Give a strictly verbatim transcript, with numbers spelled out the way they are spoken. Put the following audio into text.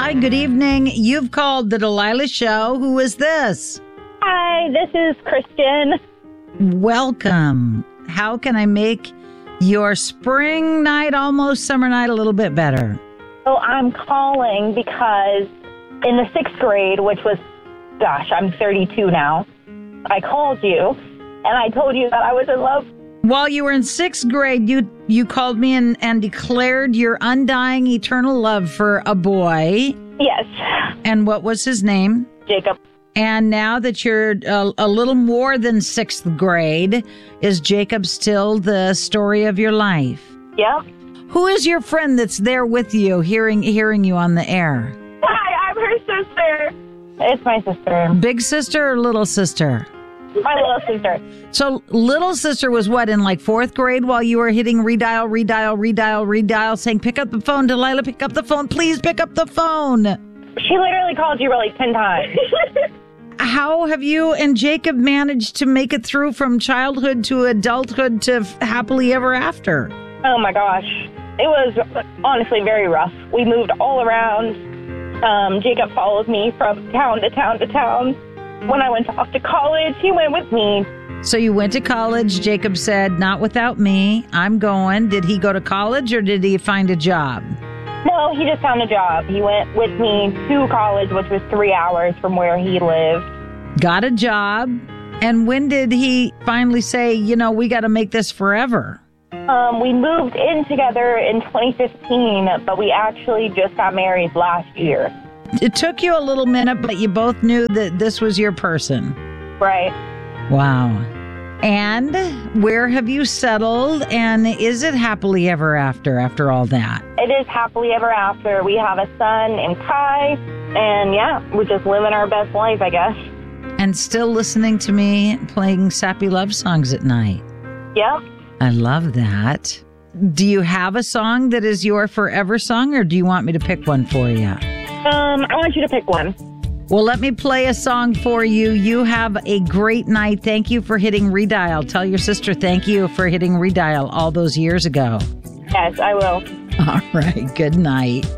Hi, good evening. You've called the Delilah Show. Who is this? Hi, this is Christian. Welcome. How can I make your spring night, almost summer night, a little bit better? So I'm calling because in the sixth grade, which was, gosh, I'm thirty-two now, I called you and I told you that I was in love. While you were in sixth grade, you you called me and, and declared your undying eternal love for a boy. Yes. And what was his name? Jacob. And now that you're a, a little more than sixth grade, is Jacob still the story of your life? Yeah. Who is your friend that's there with you, hearing hearing you on the air? Hi, I'm her sister. It's my sister. Big sister or little sister? My little sister. So little sister was what, in like fourth grade while you were hitting redial, redial, redial, redial, saying, pick up the phone, Delilah, pick up the phone, please pick up the phone. She literally called you like ten times. How have you and Jacob managed to make it through from childhood to adulthood to happily ever after? Oh my gosh. It was honestly very rough. We moved all around. Um, Jacob followed me from town to town to town. When I went off to college, he went with me. So you went to college. Jacob said, not without me. I'm going. Did he go to college or did he find a job? No, he just found a job. He went with me to college, which was three hours from where he lived. Got a job. And when did he finally say, you know, we got to make this forever? Um, we moved in together in twenty fifteen, but we actually just got married last year. It took you a little minute, but you both knew that this was your person. Right. Wow. And where have you settled? And is it happily ever after, after all that? It is happily ever after. We have a son named Kai, and yeah, we're just living our best life, I guess. And still listening to me playing sappy love songs at night. Yeah. I love that. Do you have a song that is your forever song, or do you want me to pick one for you? Um, I want you to pick one. Well, let me play a song for you. You have a great night. Thank you for hitting redial. Tell your sister thank you for hitting redial all those years ago. Yes, I will. All right. Good night.